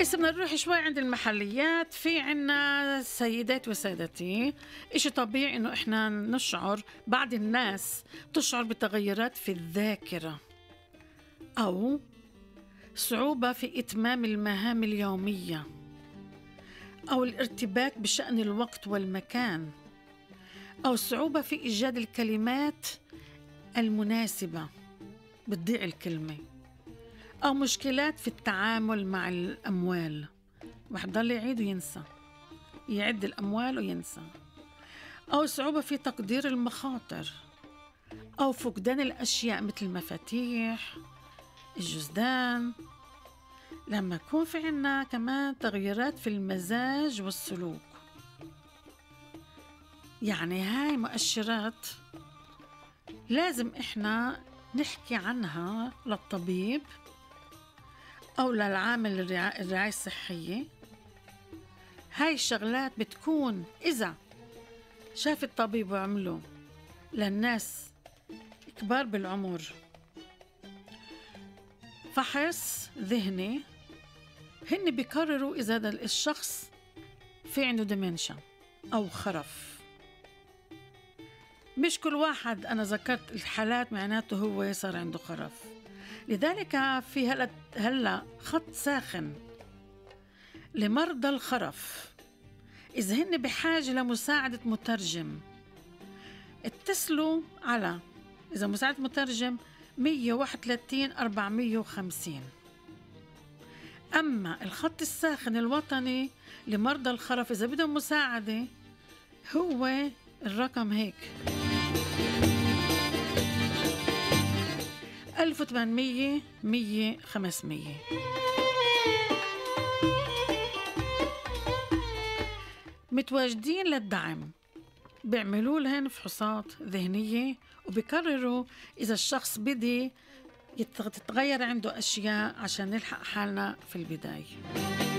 هسه بدنا نروح شوي عند المحليات. في عنا سيدات وسادتي، إشي طبيعي إنه إحنا نشعر، بعض الناس تشعر بتغيرات في الذاكرة أو صعوبة في إتمام المهام اليومية أو الارتباك بشأن الوقت والمكان أو صعوبة في إيجاد الكلمات المناسبة، بتضيع الكلمة، أو مشكلات في التعامل مع الأموال، واحد ضل يعيد وينسى، يعد الأموال وينسى، أو صعوبة في تقدير المخاطر، أو فقدان الأشياء مثل المفاتيح، الجزدان. لما يكون في عنا كمان تغييرات في المزاج والسلوك، يعني هاي مؤشرات لازم إحنا نحكي عنها للطبيب أو للعامل الرعاية الصحية. هاي الشغلات بتكون إذا شاف الطبيب وعمله للناس كبار بالعمر فحص ذهني، هن بيقرروا إذا الشخص في عنده ديمنشن أو خرف. مش كل واحد أنا ذكرت الحالات معناته هو صار عنده خرف. لذلك في هلأ خط ساخن لمرضى الخرف. إذا هن بحاجة لمساعدة مترجم اتصلوا على، إذا مساعدة مترجم، 131 450. أما الخط الساخن الوطني لمرضى الخرف إذا بدهم مساعدة هو الرقم هيك: 1800 100 500. متواجدين للدعم، بيعملوا لهن فحوصات ذهنية وبيقرروا إذا الشخص بدي تتغير عنده أشياء عشان نلحق حالنا في البداية.